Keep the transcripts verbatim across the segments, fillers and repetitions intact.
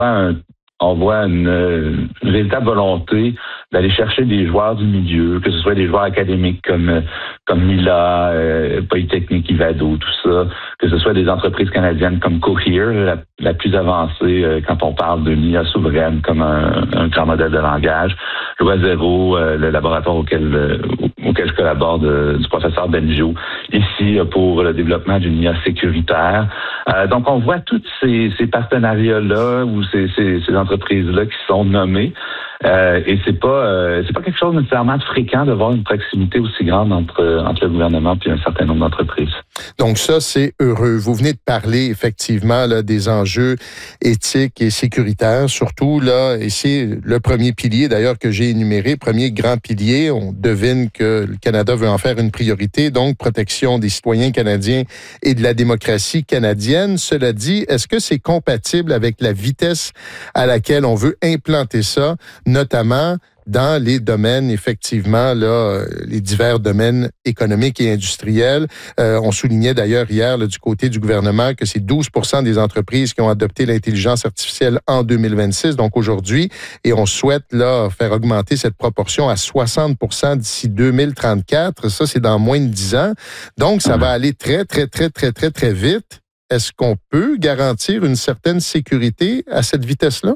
un On voit une, une véritable volonté d'aller chercher des joueurs du milieu, que ce soit des joueurs académiques comme comme Mila, euh, Polytechnique, Ivado, tout ça, que ce soit des entreprises canadiennes comme Cohere, la, la plus avancée euh, quand on parle de l'I A souveraine comme un, un grand modèle de langage. Loi Zéro, euh, le laboratoire auquel euh, auquel je collabore de, du professeur Benjo, ici euh, pour le développement d'une I A sécuritaire. Euh, donc on voit tous ces, ces partenariats-là ou ces, ces, ces entreprises-là qui sont nommées. Euh, et c'est pas euh, c'est pas quelque chose nécessairement de fréquent de voir une proximité aussi grande entre entre le gouvernement puis un certain nombre d'entreprises. Donc ça, c'est heureux. Vous venez de parler effectivement là, des enjeux éthiques et sécuritaires, surtout là, et c'est le premier pilier d'ailleurs que j'ai énuméré, premier grand pilier. On devine que le Canada veut en faire une priorité, donc protection des citoyens canadiens et de la démocratie canadienne. Cela dit, est-ce que c'est compatible avec la vitesse à laquelle on veut implanter ça, notamment dans les domaines, effectivement, là, les divers domaines économiques et industriels. Euh, on soulignait d'ailleurs hier là, du côté du gouvernement que c'est douze pour cent des entreprises qui ont adopté l'intelligence artificielle en deux mille vingt-six, donc aujourd'hui, et on souhaite là faire augmenter cette proportion à soixante pour cent d'ici deux mille trente-quatre. Ça, c'est dans moins de dix ans. Donc, ça va aller très, très, très, très, très, très vite. Est-ce qu'on peut garantir une certaine sécurité à cette vitesse-là?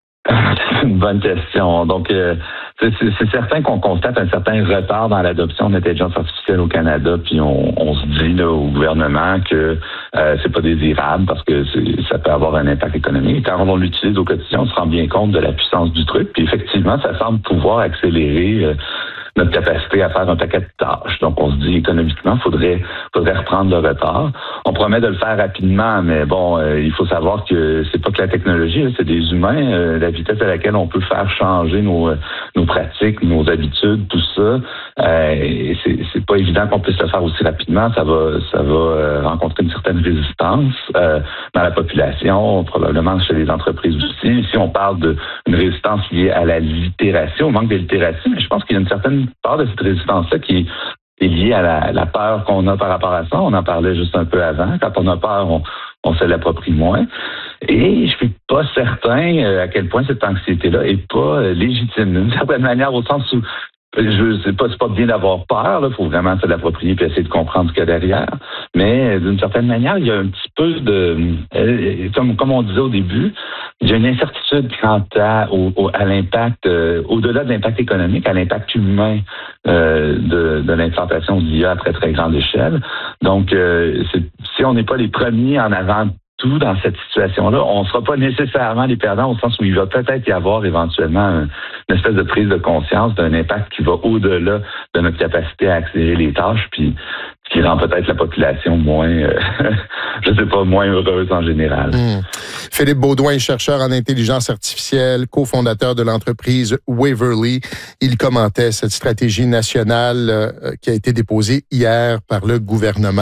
C'est une bonne question. Donc, euh, c'est, c'est, c'est certain qu'on constate un certain retard dans l'adoption de l'intelligence artificielle au Canada, puis on, on se dit là, au gouvernement que euh, c'est pas désirable parce que c'est, ça peut avoir un impact économique. Quand on l'utilise au quotidien, on se rend bien compte de la puissance du truc, puis effectivement, ça semble pouvoir accélérer euh, notre capacité à faire un paquet de tâches. Donc, on se dit économiquement, faudrait faudrait reprendre le retard. On promet de le faire rapidement, mais bon, euh, il faut savoir que c'est pas que la technologie, là, c'est des humains. Euh, la vitesse à laquelle on peut faire changer nos nos pratiques, nos habitudes, tout ça, euh, et c'est c'est pas évident qu'on puisse le faire aussi rapidement. Ça va ça va euh, rencontrer une certaine résistance euh, dans la population, probablement chez les entreprises aussi. Ici, on parle d'une résistance liée à la littératie, au manque de littératie, mais je pense qu'il y a une certaine part de cette résistance-là qui est liée à la, la peur qu'on a par rapport à ça. On en parlait juste un peu avant. Quand on a peur, on, on se l'approprie moins. Et je suis pas certain à quel point cette anxiété-là est pas légitime. D'une certaine manière, au sens où je sais pas, c'est pas bien d'avoir peur, il faut vraiment se l'approprier et essayer de comprendre ce qu'il y a derrière. Mais d'une certaine manière, il y a un petit peu de, comme, comme on disait au début, il y a une incertitude quant à, au, au, à l'impact, euh, au-delà de l'impact économique, à l'impact humain euh, de, de l'implantation de l'I A à très, très grande échelle. Donc, euh, c'est, si on n'est pas les premiers en avant tout dans cette situation-là, on ne sera pas nécessairement les perdants au sens où il va peut-être y avoir éventuellement un, une espèce de prise de conscience d'un impact qui va au-delà de notre capacité à accélérer les tâches, puis qui rend peut-être la population moins, euh, je sais pas, moins heureuse en général. Mmh. Philippe Baudouin, chercheur en intelligence artificielle, cofondateur de l'entreprise Waverly, il commentait cette stratégie nationale euh, qui a été déposée hier par le gouvernement.